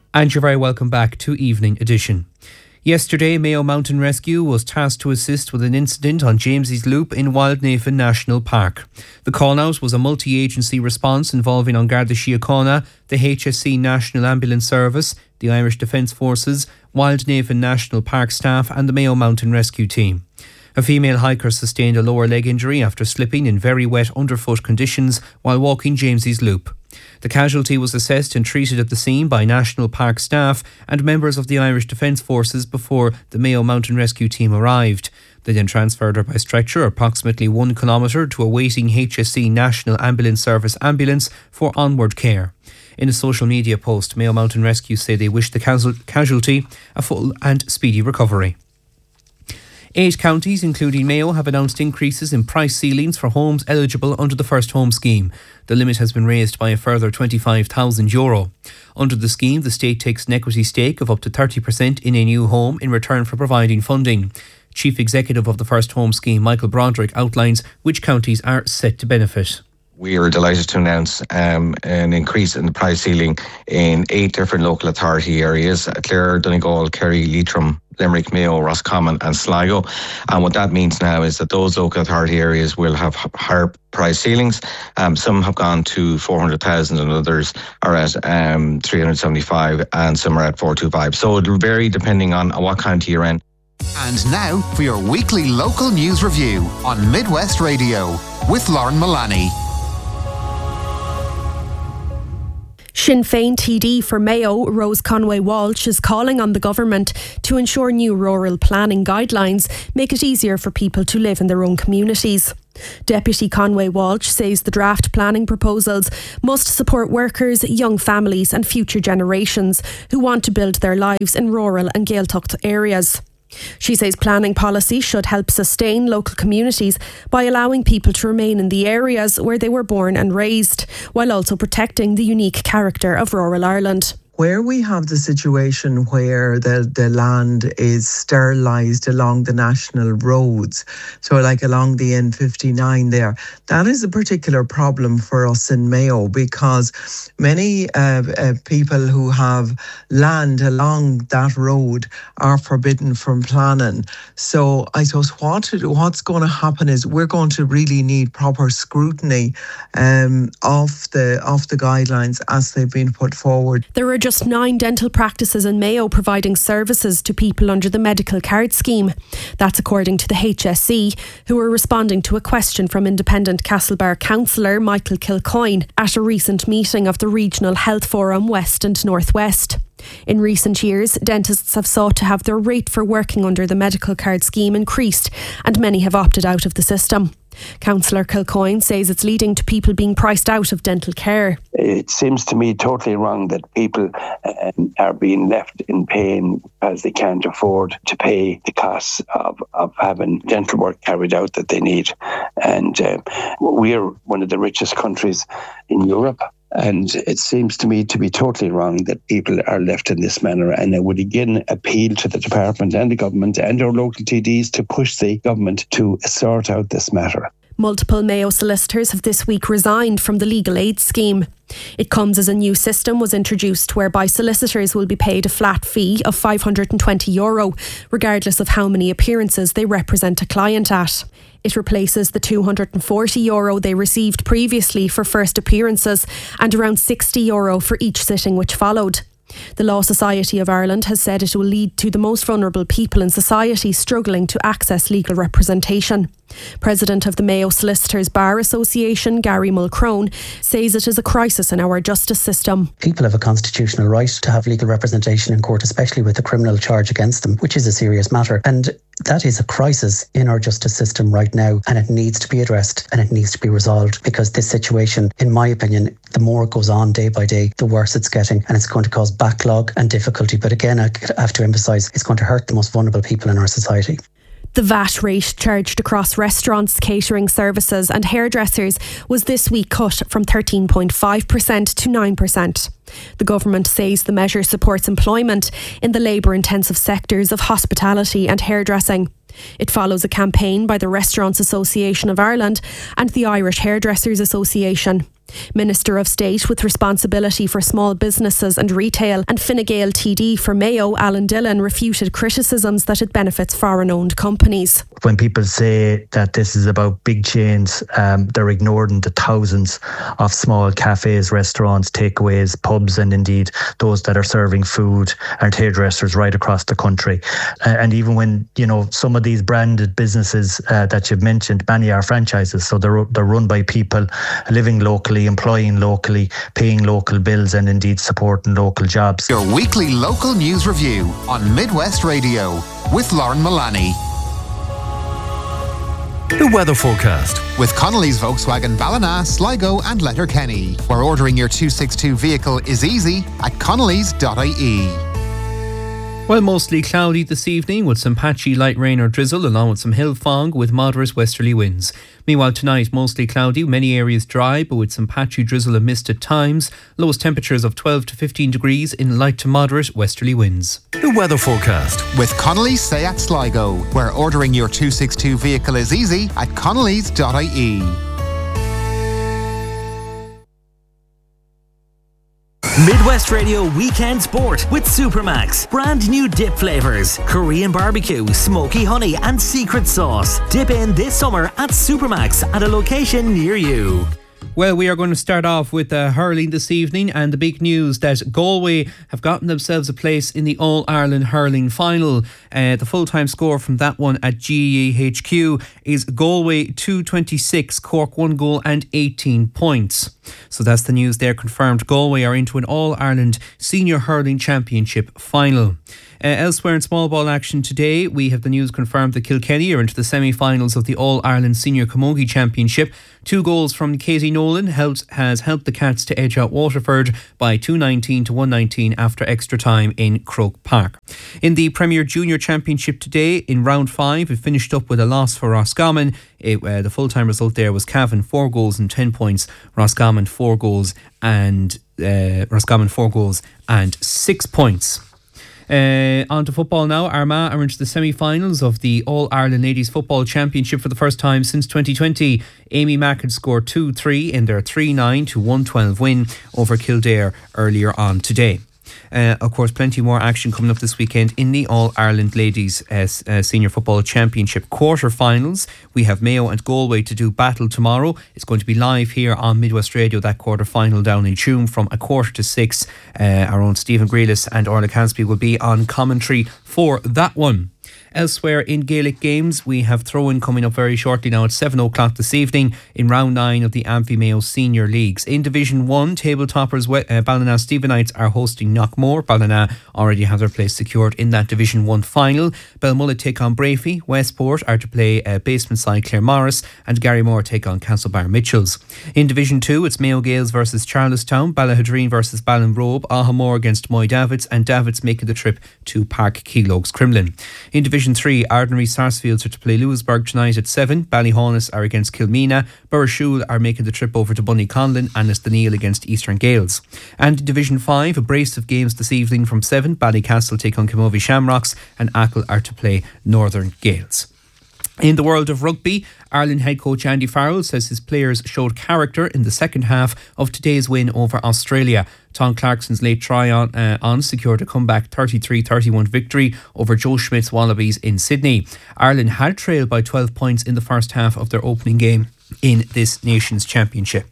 And you're very welcome back to Evening Edition. Yesterday, Mayo Mountain Rescue was tasked to assist with an incident on James's Loop in Wildnaven National Park. The call-out was a multi-agency response involving An Garda Síochána, the HSC National Ambulance Service, the Irish Defence Forces, Wildnaven National Park staff and the Mayo Mountain Rescue team. A female hiker sustained a lower leg injury after slipping in very wet underfoot conditions while walking James's Loop. The casualty was assessed and treated at the scene by National Park staff and members of the Irish Defence Forces before the Mayo Mountain Rescue team arrived. They then transferred her by stretcher approximately 1 kilometre to a waiting HSC National Ambulance Service ambulance for onward care. In a social media post, Mayo Mountain Rescue say they wish the casualty a full and speedy recovery. 8 counties, including Mayo, have announced increases in price ceilings for homes eligible under the First Home Scheme. The limit has been raised by a further €25,000. Under the scheme, the state takes an equity stake of up to 30% in a new home in return for providing funding. Chief Executive of the First Home Scheme, Michael Broderick, outlines which counties are set to benefit. We are delighted to announce an increase in the price ceiling in 8 different local authority areas: Clare, Donegal, Kerry, Leitrim, Limerick, Mayo, Roscommon and Sligo. And what that means now is that those local authority areas will have higher price ceilings. Some have gone to 400,000 and others are at 375 and some are at 425. So it'll vary depending on what county you're in. And now for your weekly local news review on Midwest Radio with Lauren Mullaney. Sinn Féin TD for Mayo, Rose Conway-Walsh, is calling on the government to ensure new rural planning guidelines make it easier for people to live in their own communities. Deputy Conway-Walsh says the draft planning proposals must support workers, young families and future generations who want to build their lives in rural and Gaeltacht areas. She says planning policy should help sustain local communities by allowing people to remain in the areas where they were born and raised, while also protecting the unique character of rural Ireland. Where we have the situation where the land is sterilised along the national roads, so like along the N59 there, that is a particular problem for us in Mayo, because many people who have land along that road are forbidden from planning. So I suppose what's going to happen is we're going to really need proper scrutiny of the guidelines as they've been put forward. There are just 9 dental practices in Mayo providing services to people under the medical card scheme. That's according to the HSE, who are responding to a question from independent Castlebar councillor Michael Kilcoyne at a recent meeting of the Regional Health Forum West and North West. In recent years, dentists have sought to have their rate for working under the medical card scheme increased, and many have opted out of the system. Councillor Kilcoyne says it's leading to people being priced out of dental care. It seems to me totally wrong that people are being left in pain as they can't afford to pay the costs of having dental work carried out that they need. And we're one of the richest countries in Europe. And it seems to me to be totally wrong that people are left in this manner. And I would again appeal to the department and the government and our local TDs to push the government to sort out this matter. Multiple Mayo solicitors have this week resigned from the legal aid scheme. It comes as a new system was introduced whereby solicitors will be paid a flat fee of €520, regardless of how many appearances they represent a client at. It replaces the €240 they received previously for first appearances and around €60 for each sitting which followed. The Law Society of Ireland has said it will lead to the most vulnerable people in society struggling to access legal representation. President of the Mayo Solicitors Bar Association, Gary Mulcrone, says it is a crisis in our justice system. People have a constitutional right to have legal representation in court, especially with a criminal charge against them, which is a serious matter. And that is a crisis in our justice system right now, and it needs to be addressed and it needs to be resolved, because this situation, in my opinion, the more it goes on day by day, the worse it's getting, and it's going to cause backlog and difficulty. But again, I have to emphasise, it's going to hurt the most vulnerable people in our society. The VAT rate charged across restaurants, catering services and hairdressers was this week cut from 13.5% to 9%. The government says the measure supports employment in the labour-intensive sectors of hospitality and hairdressing. It follows a campaign by the Restaurants Association of Ireland and the Irish Hairdressers Association. Minister of State with responsibility for small businesses and retail and Fine Gael TD for Mayo, Alan Dillon, refuted criticisms that it benefits foreign-owned companies. When people say that this is about big chains, they're ignoring the thousands of small cafes, restaurants, takeaways, pubs, and indeed those that are serving food and hairdressers right across the country. And even when, some of these branded businesses that you've mentioned, many are franchises, so they're run by people living locally, employing locally, paying local bills, and indeed supporting local jobs. Your weekly local news review on Midwest Radio with Lauren Mullaney. The weather forecast with Connolly's Volkswagen Ballina, Sligo and Letterkenny, where ordering your 262 vehicle is easy at connolly's.ie. Well, mostly cloudy this evening with some patchy light rain or drizzle along with some hill fog with moderate westerly winds. Meanwhile, tonight mostly cloudy, many areas dry but with some patchy drizzle and mist at times. Lowest temperatures of 12 to 15 degrees in light to moderate westerly winds. The weather forecast with Connolly's Seat Sligo, where ordering your 262 vehicle is easy at connolly's.ie. Midwest Radio Weekend Sport with Supermax. Brand new dip flavours, Korean barbecue, smoky honey and secret sauce. Dip in this summer at Supermax at a location near you. Well, we are going to start off with hurling this evening, and the big news that Galway have gotten themselves a place in the All-Ireland hurling final. The full-time score from that one at GAHQ is Galway 226, Cork 1 goal and 18 points. So that's the news there confirmed. Galway are into an All-Ireland Senior Hurling Championship final. Elsewhere in small ball action today, we have the news confirmed that Kilkenny are into the semi-finals of the All-Ireland Senior Camogie Championship. 2 goals from Katie Nolan has helped the Cats to edge out Waterford by 219 to 119 after extra time in Croke Park. In the Premier Junior Championship today, in round 5, it finished up with a loss for Roscommon. The full-time result there was Cavan 4 goals and 10 points, Roscommon 4 goals and 6 points. On to football now. Armagh are into the semi-finals of the All-Ireland Ladies Football Championship for the first time since 2020. Amy Mack had scored 2-3 in their 3-9 to 112 win over Kildare earlier on today. Of course, plenty more action coming up this weekend in the All-Ireland Ladies Senior Football Championship quarter-finals. We have Mayo and Galway to do battle tomorrow. It's going to be live here on Midwest Radio, that quarter-final down in Tuam from 5:45. Our own Stephen Grealis and Orla Cansby will be on commentary for that one. Elsewhere in Gaelic games, we have throw-in coming up very shortly now at 7 o'clock this evening in round 9 of the Amphy Mayo Senior Leagues. In Division 1, table toppers Ballina Stephenites are hosting Knockmore. Ballina already have their place secured in that Division 1 final. Belmullet take on Brafey. Westport are to play basement side Claremorris, and Garrymore take on Castlebar Mitchells. In Division 2, it's Mayo Gales versus Charlestown, Ballahadreen versus Ballinrobe, Ahamore against Moy Davids, and Davids making the trip to Park Keelogues Crumlin. In Division 3, Ardnary Sarsfields are to play Lewisburg tonight at 7. Ballyhaunis are against Kilmena. Burrishoole are making the trip over to Bunnyconlin, and Lisdoneil against Eastern Gales. And in Division 5, a brace of games this evening from 7. Ballycastle take on Camogie Shamrocks, and Achill are to play Northern Gales. In the world of rugby, Ireland head coach Andy Farrell says his players showed character in the second half of today's win over Australia. Tom Clarkson's late try on secured a comeback 33-31 victory over Joe Schmidt's Wallabies in Sydney. Ireland had trailed by 12 points in the first half of their opening game in this Nations Championship.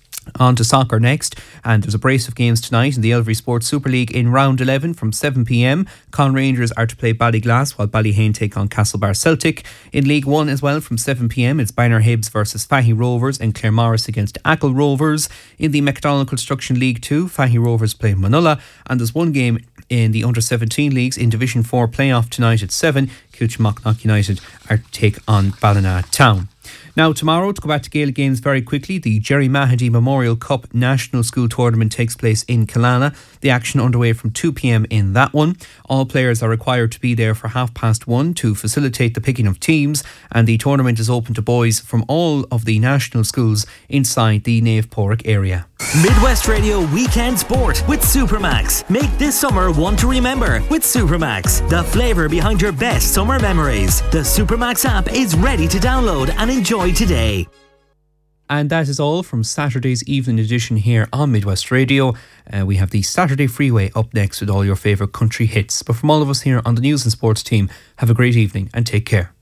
On to soccer next, and there's a brace of games tonight in the Elvery Sports Super League in round 11 from 7pm. Con Rangers are to play Ballyglass while Ballyhane take on Castlebar Celtic. In League 1 as well from 7pm, it's Banner Hibs versus Fahy Rovers and Claremorris against Achill Rovers. In the McDonald Construction League 2, Fahy Rovers play Manulla, and there's one game in the under-17 leagues in Division 4 playoff tonight at 7. Kilchmocknock United are to take on Ballina Town. Now tomorrow, to go back to Gaelic games very quickly, the Jerry Mahady Memorial Cup National School Tournament takes place in Killala. The action underway from 2pm in that one. All players are required to be there for 1:30 to facilitate the picking of teams, and the tournament is open to boys from all of the national schools inside the Naomh Pádraig area. Midwest Radio Weekend Sport with Supermax. Make this summer one to remember with Supermax, the flavour behind your best summer memories. The Supermax app is ready to download and enjoy today. And that is all from Saturday's evening edition here on Midwest Radio. We have the Saturday Freeway up next with all your favourite country hits. But from all of us here on the News and Sports team, have a great evening and take care.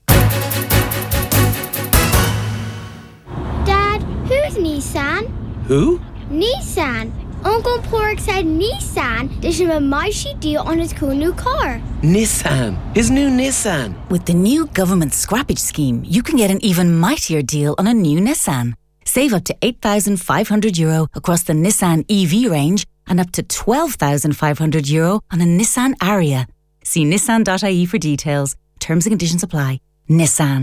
Dad, who's Nissan? Who? Nissan. Uncle Pork said Nissan did him a mighty deal on his cool new car. Nissan. His new Nissan. With the new government scrappage scheme, you can get an even mightier deal on a new Nissan. Save up to €8,500 across the Nissan EV range and up to €12,500 on a Nissan Ariya. See nissan.ie for details. Terms and conditions apply. Nissan.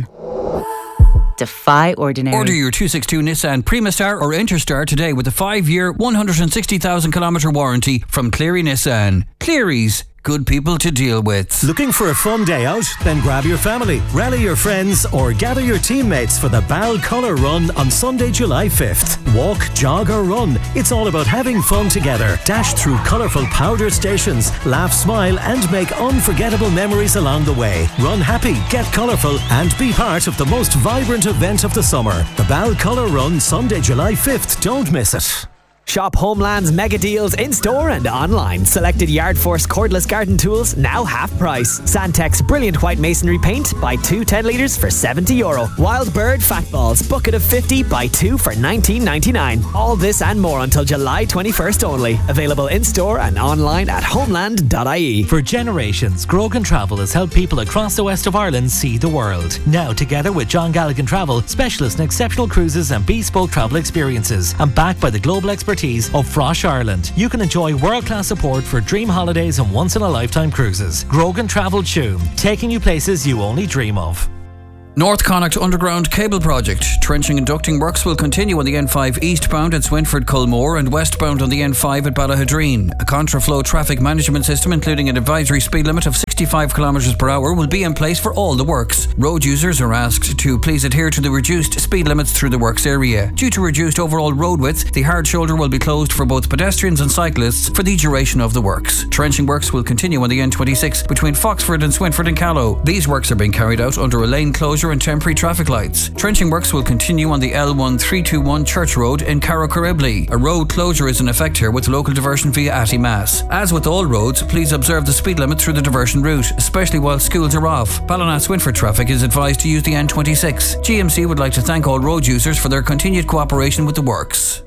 Defy ordinary. Order your 262 Nissan Primastar or Interstar today with a 5-year, 160,000 kilometre warranty from Cleary Nissan. Cleary's, good people to deal with. Looking for a fun day out? Then grab your family, rally your friends or gather your teammates for the Bal Colour Run on Sunday, July 5th. Walk, jog or run. It's all about having fun together. Dash through colourful powder stations, laugh, smile and make unforgettable memories along the way. Run happy, get colourful and be part of the most vibrant event of the summer. The Bal Colour Run, Sunday, July 5th. Don't miss it. Shop Homeland's mega deals in-store and online. Selected Yard Force cordless garden tools now half price. Sandtex brilliant white masonry paint, buy 2 10 litres for €70. Wild Bird fat balls, bucket of 50, buy 2 for $19.99. All this and more until July 21st only. Available in-store and online at homeland.ie. For generations, Grogan Travel has helped people across the west of Ireland see the world. Now, together with John Galligan Travel, specialists in exceptional cruises and bespoke travel experiences, and backed by the global expertise of Frosh Ireland, you can enjoy world-class support for dream holidays and once-in-a-lifetime cruises. Grogan Travel Tuam, taking you places you only dream of. North Connacht Underground Cable Project. Trenching and ducting works will continue on the N5 eastbound at Swinford Culmore and westbound on the N5 at Ballahadreen. A contraflow traffic management system, including an advisory speed limit of 65 km per hour, will be in place for all the works. Road users are asked to please adhere to the reduced speed limits through the works area. Due to reduced overall road width, the hard shoulder will be closed for both pedestrians and cyclists for the duration of the works. Trenching works will continue on the N26 between Foxford and Swinford and Callow. These works are being carried out under a lane closure and temporary traffic lights. Trenching works will continue on the L1321 Church Road in Carrocurribly. A road closure is in effect here with local diversion via Atty Mass. As with all roads, please observe the speed limit through the diversion route, especially while schools are off. Ballina-Swinford traffic is advised to use the N26. GMC would like to thank all road users for their continued cooperation with the works.